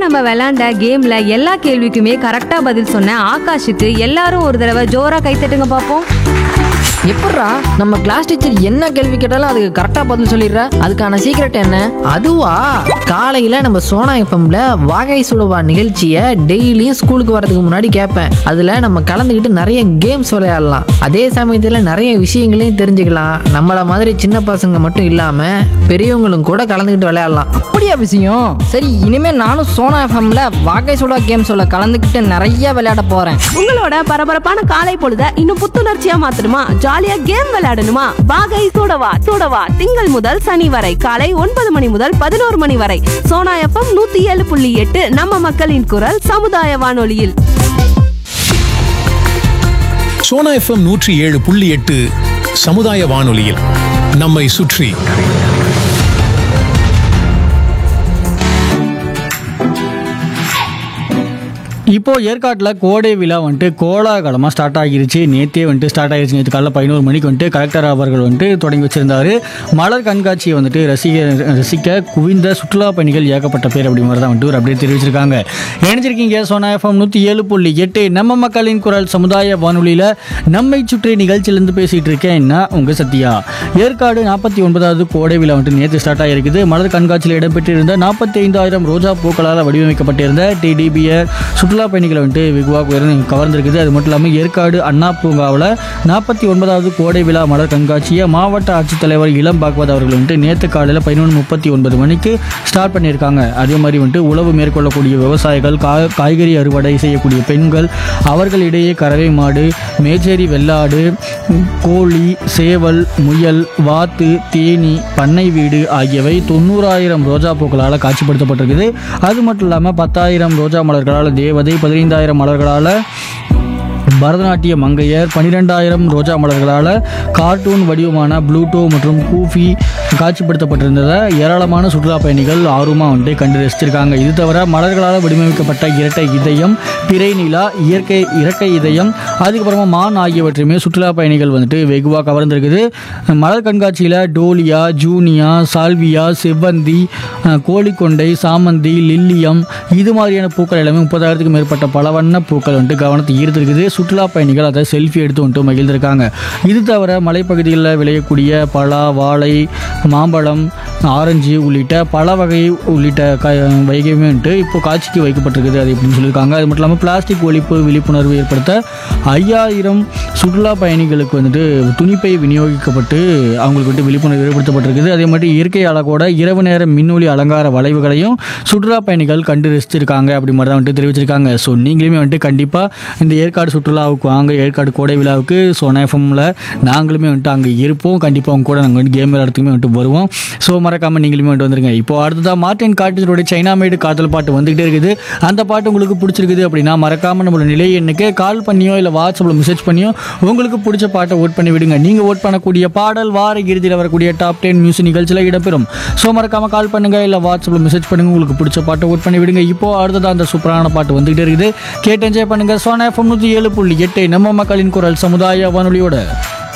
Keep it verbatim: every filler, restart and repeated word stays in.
நம்ம விளையாண்ட கேம்ல எல்லா கேள்விக்குமே கரெக்டா பதில் சொன்ன ஆகாஷுக்கு எல்லாரும் ஒரு தடவை ஜோரா கைத்தட்டுங்க பாப்போம். எப்பட்றா நம்ம கிளாஸ் டீச்சர் என்ன கேள்வி கேட்டாலும் அதுக்கு கரெக்டா பதில் சொல்லிடுற? அதுக்கான சீக்ரெட் என்ன? அதுவா, காலையில நம்ம சோனா எஃப்எம்ல வாகை சுடுவா நிகழ்ச்சியை டெய்லியும் ஸ்கூலுக்கு வரதுக்கு முன்னாடி கேட்பேன். அதுல நம்ம கலந்துக்கிட்டு நிறைய கேம்ஸ் விளையாடலாம். அதே சமயத்துல நிறைய விஷயங்களையும் தெரிஞ்சுக்கலாம். நம்மள மாதிரி சின்ன பசங்க மட்டும் இல்லாம பெரியவங்களும் கூட கலந்துக்கிட்டு விளையாடலாம். அப்படியா விஷயம்? சரி, இனிமே நானும் சோனா எஃப்எம்ல வாகை சுடா கேம் சொல்ல கலந்துக்கிட்டு நிறைய விளையாட போறேன். உங்களோட பரபரப்பான காலை பொழுத இன்னும் புத்துணர்ச்சியா மாத்தணுமா? ஜாலியா கேம் விளையாடணுமா? வாகை சூடவா சூடவா திங்கள் முதல் சனி வரை காலை ஒன்பது மணி முதல் பதினோரு மணி வரை சோனா எஃப்எம் நூத்தி ஏழு புள்ளி எட்டு நம்ம மக்களின் குரல் சமுதாய வானொலியில். சோனா எஃப்எம் நூற்றி ஏழு புள்ளி எட்டு சமுதாய வானொலியில் நம்மை சுற்றி. இப்போது ஏற்காட்டில் கோடை விழா வந்துட்டு கோலாகலமாக ஸ்டார்ட் ஆகிருச்சு. நேற்றே வந்துட்டு ஸ்டார்ட் ஆகிருச்சு. நேற்று காலையில் பதினோரு மணிக்கு வந்துட்டு கலெக்டர் அவர்கள் வந்துட்டு தொடங்கி வச்சிருந்தாரு. மலர் கண்காட்சியை வந்துட்டு ரசிக ரசிக்க குவிந்த சுற்றுலா பயணிகள் ஏகப்பட்ட பேர் அப்படி மாதிரி தான் வந்துட்டு ஒரு அப்படியே தெரிவிச்சிருக்காங்க. இணைஞ்சிருக்கீங்க சோனா எஃப்எம் நூற்றி ஏழு புள்ளி எட்டு நம்ம மக்களின் குரல் சமுதாய வானொலியில் நம்மை சுற்றி நிகழ்ச்சியிலேருந்து பேசிகிட்டு இருக்கேன். என்ன உங்கள் சத்யா. ஏற்காடு நாற்பத்தி ஒன்பதாவது கோடை விழா வந்துட்டு நேற்று ஸ்டார்ட் ஆகிருக்குது. மலர் கண்காட்சியில் இடம்பெற்றிருந்த நாற்பத்தி ஐந்தாயிரம் ரோஜா பூக்களால் வடிவமைக்கப்பட்டிருந்த டிடிபிஆர் சுற்றுலா பயணிகளை வந்துட்டு வெகுவாக உயர்ந்து கவர்ந்திருக்குது. அது மட்டும் இல்லாமல் ஏற்காடு அண்ணா பூங்காவில் நாற்பத்தி ஒன்பதாவது கோடை விழா மலர் கண்காட்சியை மாவட்ட ஆட்சித்தலைவர் இளம் பாக்வத் அவர்கள் வந்துட்டு நேற்று காலையில் பதினொன்று முப்பத்தி ஒன்பது மணிக்கு ஸ்டார்ட் பண்ணியிருக்காங்க. அதே மாதிரி வந்துட்டு உழவு மேற்கொள்ளக்கூடிய விவசாயிகள், கா காய்கறி அறுவடை செய்யக்கூடிய பெண்கள், அவர்களிடையே கறவை மாடு, மேச்சேரி வெள்ளாடு, கோழி, சேவல், முயல், வாத்து, தேனி, பண்ணை வீடு ஆகியவை தொண்ணூறாயிரம் ரோஜா பூக்களால் காட்சிப்படுத்தப்பட்டிருக்குது. அது மட்டும் இல்லாமல் பத்தாயிரம் ரோஜா மலர்களால் தேவதை, பதினைந்தாயிரம் மலர்களால் பரதநாட்டிய மங்கையர், பன்னிரெண்டாயிரம் ரோஜா மலர்களால் கார்ட்டூன் வடிவமான ப்ளூட்டோ மற்றும் கூஃபி காட்சிப்படுத்தப்பட்டிருந்ததை ஏராளமான சுற்றுலா பயணிகள் ஆர்வமாக வந்துட்டு கண்டு ரசிச்சிருக்காங்க. இது தவிர மலர்களால் வடிவமைக்கப்பட்ட இரட்டை இதயம், பிறை நிலா, இயற்கை இரட்டை இதயம், அதுக்கப்புறமா மான் ஆகியவற்றையுமே சுற்றுலா பயணிகள் வந்துட்டு வெகுவாக கவர்ந்திருக்குது. மலர் கண்காட்சியில் டோலியா, ஜூனியா, சால்வியா, செவ்வந்தி, கோழிக்கொண்டை, சாமந்தி, லில்லியம் இது மாதிரியான பூக்கள் எல்லாமே முப்பதாயிரத்துக்கும் மேற்பட்ட பல வண்ண பூக்கள் வந்துட்டு கவனத்தை ஈர்த்திருக்குது. சுற்றுலா பயணிகள் அதை செல்ஃபி எடுத்து வந்துட்டு மகிழ்ந்திருக்காங்க. இது தவிர மலைப்பகுதிகளில் விளையக்கூடிய பலா, வாழை, மாம்பழம், ஆரஞ்சு உள்ளிட்ட பல வகை உள்ளிட்ட க வைகையுமே வந்துட்டு இப்போ காட்சிக்கு வைக்கப்பட்டிருக்குது. அது எப்படின்னு சொல்லியிருக்காங்க. அது மட்டும் இல்லாமல் பிளாஸ்டிக் ஒழிப்பு விழிப்புணர்வு ஏற்படுத்த ஐயாயிரம் சுற்றுலா பயணிகளுக்கு வந்துட்டு துணிப்பை விநியோகிக்கப்பட்டு அவங்களுக்கு வந்துட்டு விழிப்புணர்வு ஏற்படுத்தப்பட்டிருக்குது. அதே மாதிரி இயற்கை அழகோட இரவு நேர மின்னொலி அலங்கார வளைவுகளையும் சுற்றுலா பயணிகள் கண்டு ரசிச்சிருக்காங்க அப்படி மாதிரி தான் வந்துட்டு தெரிவிச்சிருக்காங்க. ஸோ நீங்களுமே வந்துட்டு கண்டிப்பாக இந்த ஏற்காடு சுற்றுலாவுக்கு வாங்க. ஏற்காடு கோடை விழாவுக்கு சோனா எஃப்எம்ல நாங்களுமே வந்துட்டு அங்கே இருப்போம். கண்டிப்பாக அவங்க கூட நாங்கள் வந்து கேம் விளையாடுறதுக்குமே வந்துட்டு வருவோம். ஸோ மறக்காமல் நீங்களுமே வந்துட்டு வந்துருங்க. இப்போ அடுத்ததாக மார்டின் கார்டிஸோட சைனா மேடு காதல் பாட்டு வந்துகிட்டே இருக்குது. அந்த பாட்டு உங்களுக்கு பிடிச்சிருக்குது அப்படின்னா மறக்காமல் நம்மளோட நிலை எண்ணுக்கு கால் பண்ணியோ இல்லை வாட்ஸ்அப்பில் மெசேஜ் பண்ணியோ உங்களுக்கு பிடிச்ச பாட்டை ஓட் பண்ணி விடுங்க. நீங்கள் ஓட் பண்ணக்கூடிய பாடல் வார இறுதியில் வரக்கூடிய டாப் டென் மியூசிக் நிகழ்ச்சியில் இடம்பெறும். ஸோ மறக்காமல் கால் பண்ணுங்கள் இல்லை வாட்ஸ்அப்பில் மெசேஜ் பண்ணுங்கள். உங்களுக்கு பிடிச்ச பாட்டை ஓட் பண்ணி விடுங்க. இப்போ அடுத்ததாக அந்த சூப்பரான பாட்டு வந்துகிட்டே இருக்குது. கேட்டு என்ஜாய் பண்ணுங்கள். சோனா எஃப்எம் நூற்றி ஏழு புள்ளி எட்டு நம்ம மக்களின் குரல் சமுதாய வானொலியோட.